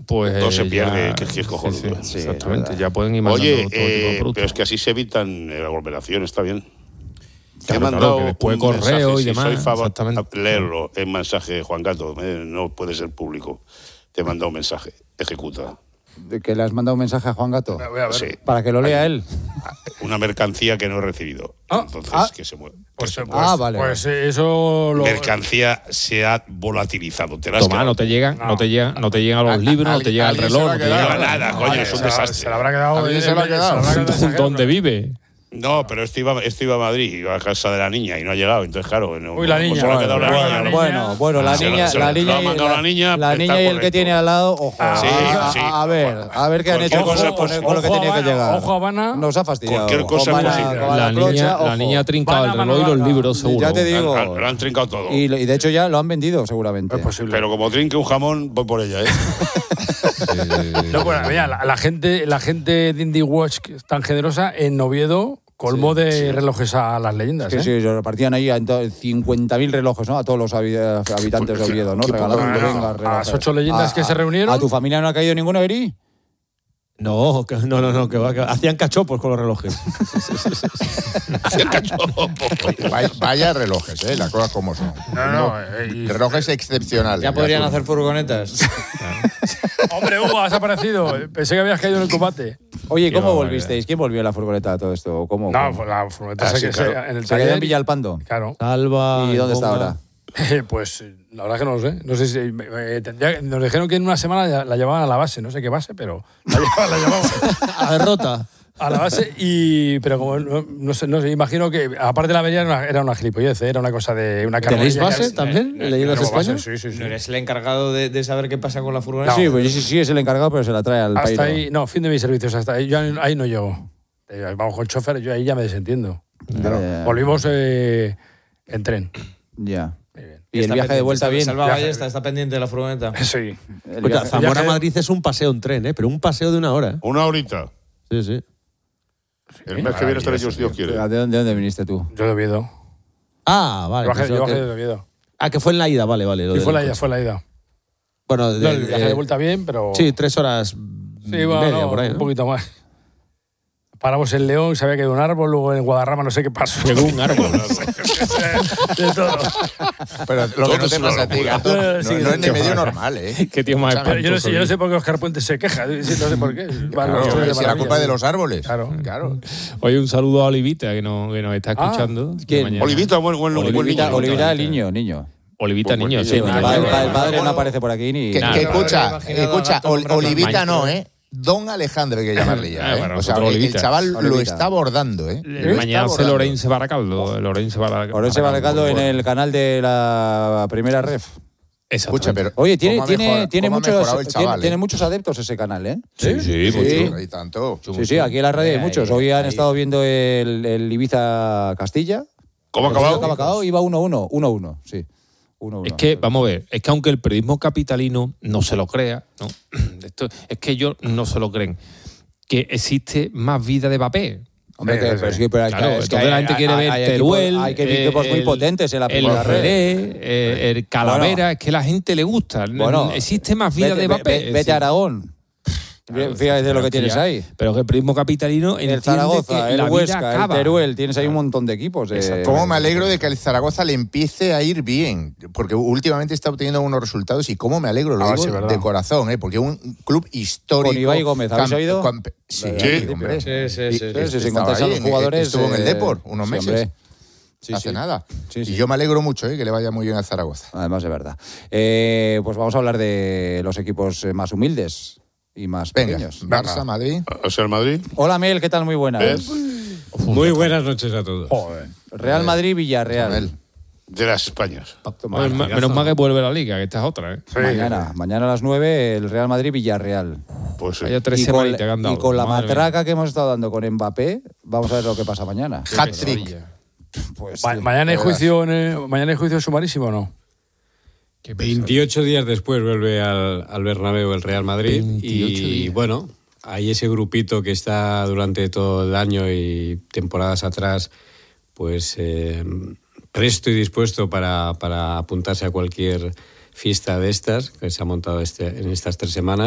pues no se pierde, ya, que es cojonudo. sí, exactamente, ya pueden ir mandando Oye, todo tipo de productos. pero es que así se evitan aglomeraciones, está bien. Te he Claro, mandado que después un correo mensaje, y demás, si soy exactamente. leerlo en mensaje, Juan Gato, no puede ser público. Te he mandado un mensaje, ejecuta. ¿De que le has mandado un mensaje a Juan Gato? Voy a ver. Sí. Para que lo lea él. Una mercancía que no he recibido. Entonces, que se mueve. Vale. Pues eso lo... Mercancía se ha volatilizado. Te la has Toma, quedado. no te llegan, no te llegan los libros, no te llega el alguien se reloj, lo ha no te quedado. llega Nada, coño, es un desastre. Se le habrá quedado... ¿Alguien se lo ha quedado? ¿Dónde vive? No, pero iba a Madrid, iba a casa de la niña y no ha llegado. Entonces, claro, Uy, la niña. se lo ha quedado la niña. Bueno, la Se lo- niña, se lo- la se lo niña, ha mandado la niña, la está niña y el que correcto. tiene al lado, ojo. Sí, sí. A ver qué han hecho Cualquier con cosa lo que tenía que llegar. Ojo, Habana. Nos ha fastidiado. Cualquier cosa Con posible. con La clocha, niña ha trincado el Van a reloj y los mano libros, seguro. Ya te digo. Lo han trincado todo. Y de hecho ya lo han vendido seguramente. Es posible. Pero como trinque un jamón, voy por ella, ¿eh? No, bueno, mira, la gente de Indie Watch, que es tan generosa, en Oviedo colmó de relojes a las leyendas. Sí, sí, repartían ahí a 50.000 relojes, ¿no? A todos los habitantes de Oviedo, ¿no? Regalando A las 8 leyendas que se reunieron. ¿A tu familia no ha caído ninguno, Eri? No, que hacían cachopos con los relojes. Vaya relojes, las cosas como son. Relojes excepcionales. Ya podrían hacer furgonetas. Hombre, Hugo, has aparecido. Pensé que habías caído en el combate. Oye, ¿cómo volvisteis? ¿Quién volvió en la furgoneta a todo esto? ¿O ¿Cómo? No, pues la furgoneta se quedó en el ¿Se quedó en taller. Villalpando? Claro. Salva. ¿Y dónde está ahora? Pues la verdad que no lo sé. No sé si nos dijeron que en una semana la llevaban a la base. No sé qué base, pero la llevaban A derrota. a la base. Pero como no sé, imagino que aparte de la avería era una gilipollez, era una cosa de una carga. ¿Tenéis base también? ¿En Leyendas España? Sí. ¿No eres el encargado de saber qué pasa con la furgoneta? Sí, pues sí, es el encargado, pero se la trae al Hasta pairo. ahí, no, fin de mis servicios. Hasta ahí, yo ahí no llego. Vamos con el chofer, yo ahí ya me desentiendo. Ya. Volvimos en tren. Ya. Muy bien. ¿Y el viaje de vuelta bien? Salva Ballesta está pendiente de la furgoneta. Sí. Zamora-Madrid es un paseo en tren, pero un paseo de una hora. Una horita. Sí, sí. El mes que viene estaré yo, si Dios quiere. ¿De dónde viniste tú? Yo de Oviedo. Ah, vale. Yo bajé de Oviedo. Que fue en la ida, vale. Sí, fue la ida. Bueno, No, el viaje de vuelta bien, pero... Sí, 3 horas Sí, media bueno, por ahí, ¿no? un poquito más. Paramos en León, se había caído un árbol, luego en Guadarrama no sé qué pasó. Llegó un árbol. De todo. Pero lo que no te pasa a ti, Gato, no es ni medio normal, ¿eh? Qué tío más Pero yo no espantoso. sé por qué Oscar Puente se queja. No sé por qué. Claro, si la culpa es de los árboles. Claro. Oye, un saludo a Olivita, que nos está escuchando. ¿quién? Mañana. Olivita, buen Olivita, el niño. Olivita, niño, sí. El padre no aparece por aquí ni... Que Nada, escucha, Olivita Mañana. no, Don Alejandro hay que llamarle ya. bueno, O sea, nosotros el Olivita. chaval lo Olivita. está abordando, Mañana hace Lorenzo Baracaldo. Lorenzo Baracaldo en el canal de la primera ref. Escucha, pero Oye, ¿cómo ha mejorado el chaval, tiene muchos adeptos ese canal, ¿eh? Sí, mucho, y tanto. Sí, aquí en la radio hay muchos. Hoy han estado viendo el Ibiza Castilla. ¿Cómo ha acabado? Iba 1-1, sí. 1-1. Es que, vamos a ver, es que aunque el periodismo capitalino no se lo crea, ¿no? Es que ellos no se lo creen, que existe más vida de papel. Hombre, pero Claro, es que entonces la gente quiere ver Teruel, hay equipos muy potentes en la primera red. el Calavera, es que a la gente le gusta. Bueno, existe más vida de papel. Vete a Aragón. Fíjate de lo que tienes ahí. Pero que el periodismo capitalino El entiende Zaragoza, que el la Huesca, vida el acaba. Teruel, tienes ahí un montón de equipos. ¿Cómo me alegro de que al Zaragoza le empiece a ir bien? Porque últimamente está obteniendo unos resultados y cómo me alegro, lo digo sí, verdad. de corazón, porque un club histórico... Con Ibai Gómez, ¿habéis oído? Sí, Sí. hombre. Si Estaba encontráis a ahí, los jugadores... estuvo en el Depor unos sí, meses. hombre. Hace nada. Sí. Y yo me alegro mucho que le vaya muy bien al Zaragoza. Además, de verdad. Pues vamos a hablar de los equipos más humildes y más Venga, pequeños. Barça, Madrid. O sea, el Madrid. Hola, Mel, ¿qué tal? Muy buenas. Muy buenas noches a todos. Real Madrid, Villarreal. Mel. De las Españas. Menos mal que vuelve la Liga, que esta es otra, ¿eh? Mañana a las 9, el Real Madrid, Villarreal. Pues sí. Haya 3 Y con, semanitas que han dado. y con la Madre matraca que hemos estado dando con Mbappé, vamos a ver lo que pasa mañana. mía. Hat-trick. Pues, Mañana hay juicio sumarísimo o no. 28 días después vuelve al Bernabéu el Real Madrid 28 y días. bueno, hay ese grupito que está durante todo el año y temporadas atrás pues presto y dispuesto para apuntarse a cualquier fiesta de estas que se ha montado en estas 3 semanas.